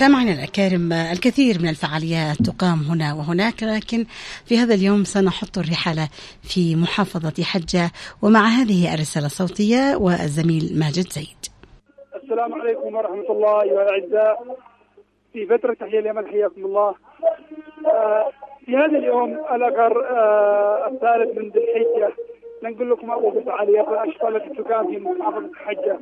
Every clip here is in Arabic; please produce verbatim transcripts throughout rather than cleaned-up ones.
سامعنا الأكارم، الكثير من الفعاليات تقام هنا وهناك، لكن في هذا اليوم سنحط الرحلة في محافظة حجة، ومع هذه الرسالة الصوتية والزميل ماجد زيد. السلام عليكم ورحمة الله والأعزاء في فترة تحية اليمن، حياكم الله. آه في هذا اليوم الأخر آه الثالث من ذي الحجة نقول لكم أبو الفعاليات والأنشطة التي تقام في محافظة حجة،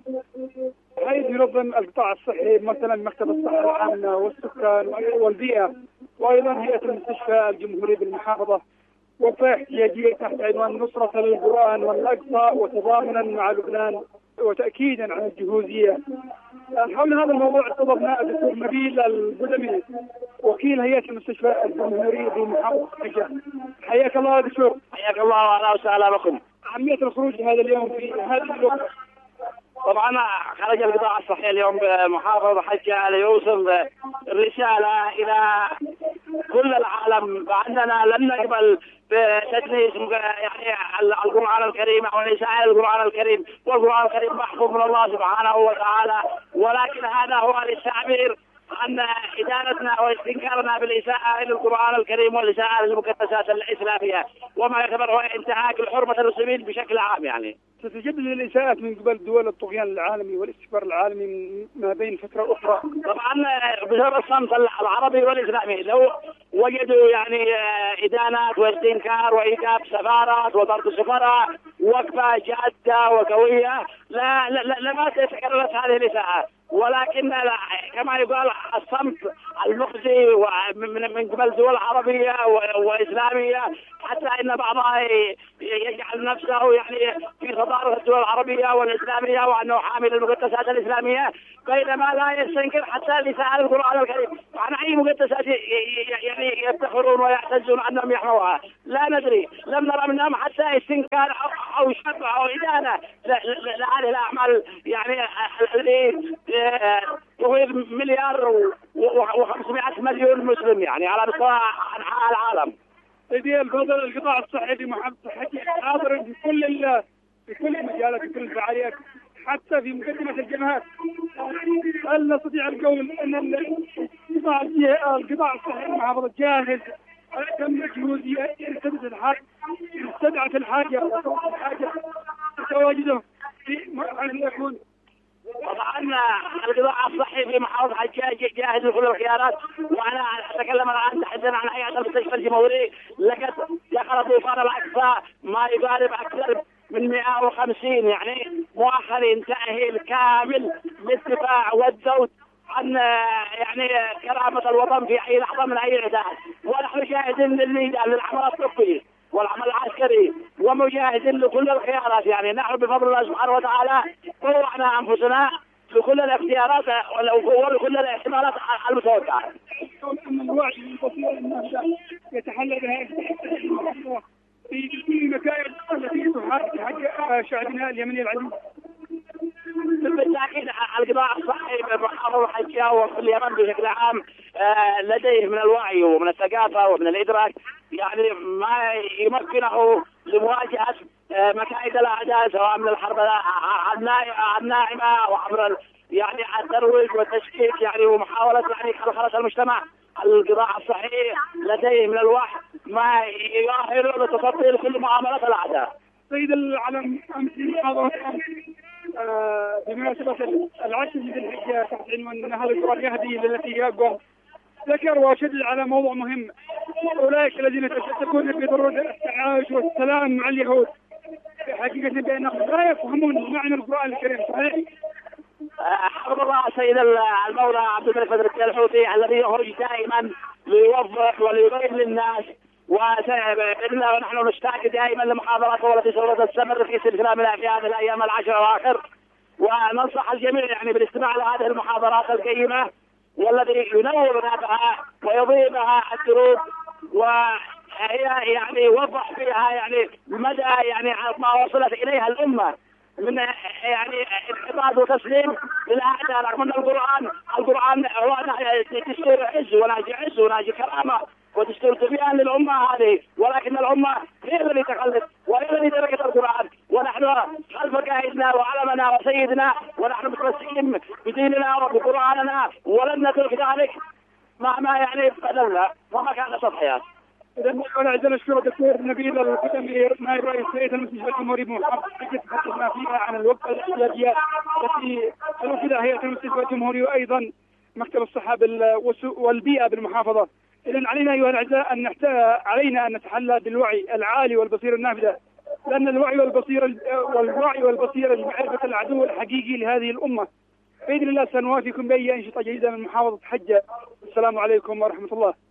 حيث ينظم القطاع الصحي مثلا مكتب الصحة العامة والسكان والبيئة، وأيضا هيئة المستشفى الجمهوري بالمحافظة، وفاة احتياجية تحت عنوان نصرة للقرآن والأقصى وتضامنا مع لبنان وتأكيدا على الجهوزية. حول هذا الموضوع استضفنا الدكتور نبيل البدمي وكيل هيئة المستشفى الجمهوري بمحافظة حجة. حياك الله دكتور. حياك الله واهلا وسهلا بكم. أهمية الخروج هذا اليوم في هذا الوقت. طبعا خرج القطاع الصحي اليوم بمحافظة حجة ليوصل الرسالة إلى كل العالم بأننا لن نقبل بتدنيس يعني القرآن الكريم أو نساء القرآن الكريم، والقرآن الكريم محفوظ من الله سبحانه وتعالى، ولكن هذا هو للتعبير عن إدانتنا واستنكارنا بالإساءة إلى القرآن الكريم والإساءة للمقدسات الإسلامية، وما يعتبر هو انتهاك الحرمة المسلمين بشكل عام. يعني ستجدد الإساءات من قبل دول الطغيان العالمي والاستكبار العالمي ما بين فترة أخرى. طبعا بسبب الصمت العربي والإسلامي لو وجدوا يعني إدانات واستنكار وإيقاف سفارات وضرب سفراء وقفة جادة وقوية لا لا لما تتكررت هذه الإساءات، ولكن لا كما يقال الصمت المخزي من قبل دول عربية وإسلامية، حتى إن بعضها يجعل نفسه يعني في صدارة الدول العربية والإسلامية وأنه حامل المقدسات الإسلامية، بينما لا يستنكر حتى لسان القرآن الكريم عن أي مقدسات يعني يفتخرون ويعتزون أنهم يحموها. لا ندري، لم نرى منهم حتى استنكار أو شبع أو إدانة لهذه الأعمال يعني الذي تغير مليار وخمسمائة مليون مسلم يعني على مستوى أنحاء العالم. سيدي الفضل، القطاع الصحي في محافظة حجة حاضر في كل في كل المجالات في كل الفعاليات حتى في مقدمة الجبهات. هل نستطيع القول أن القطاع القطاع الصحي في محافظة جاهز تم جهوزية ارتدت الحاجة استدعت الحاجة وصوت الحاجة تواجده في أن يكون؟ طبعا القطاع الصحي في محافظة حجة جاهز لكل الخيارات، وانا اتكلم الان تحديدا عن هيئة المستشفى الجمهوري. لقد دخل طوفان الاقصى ما يقارب اكثر من مئة وخمسين يعني مؤخرين تأهيل كامل للدفاع والذود عن يعني كرامة الوطن في اي لحظة من اي اعداد، ونحن شاهدين للميدان للعمل الطبي والعمل العسكري ومجاهدين لكل الخيارات. يعني نحن بفضل الله سبحانه وتعالى طوعنا أنفسنا لكل الاختيارات ولكل الاحتمالات المتوقعة. الوعي البصير الناس يتحلى بها في كل المكائن التي تحقق شعبنا اليمني العزيز. بالتأكيد القطاع الصحي بمحافظة حجة وفي اليمن بشكل عام لديه من الوعي ومن الثقافة ومن الإدراك يعني ما يمكنه لمواجهة مكائد الأعداء سواء من الحرب الناعمة أو عبر يعني الترويج والتشكيك يعني ومحاولة يعني خلخلة المجتمع. القطاع الصحي لديه من الوعي ما يؤهله لتصدي لكل معاملات الأعداء. سيد العلم أمس محاضرة آه بمناسبة العشر ذي الحجة تحت عنوان أن هذا القرآن يهدي للتي يقوم، ذكر وشدد على موضوع مهم: أولئك الذين يتشككون في ضرورة التعايش والسلام مع اليهود حقيقة بأنهم لا يفهمون معنى القرآن الكريم. صحيح؟ حفظ الله سيد المولى عبد الملك بدر الحوثي الذي يخرج دائما ليوضح وليبين للناس، وبإذن ونحن نشتاق دائما لمحاضراته التي سوف تستمر في سلسلة من في هذه الأيام العشر الأواخر، وننصح الجميع يعني بالاستماع لهذه المحاضرات القيمة والذي ينور بها ويضيء بها الدروب، وهي يعني يوضح فيها يعني مدى يعني ما وصلت إليها الأمة من يعني انحطاط وتسليم للأعداء، رغم أن القرآن القرآن هو دستور عز وناجي عز وناجي كرامة ودستور تبيان للأمة هذه، ولكن الأمة هي التي تخلت وهي التي تركت القرآن، ونحن خلف قائدنا وعلمنا وسيدنا، ونحن متمسكين بديننا وبقرآننا ولن نترك ذلك مهما يعني بذلنا وما كان تضحيات. إذا أنا عايز أشكر الدكتور نبيل الختمي نائب رئيس هيئة المستشفى الجمهوري بمحافظة حجة تحدثنا فيها عن الوقفة الاحتياطية التي تنفذها هيئة المستشفى الجمهوري وأيضا مكتب الصحة والبيئة بالمحافظة. إذا علينا أيها الأعزاء أن نحت... علينا أن نتحلى بالوعي العالي والبصيرة النافذة، لأن الوعي والبصيرة والوعي والبصيرة لمعرفة العدو الحقيقي لهذه الأمة. بإذن الله سنوافيكم بأي أنشطة جديدة من محافظة حجة. السلام عليكم ورحمة الله.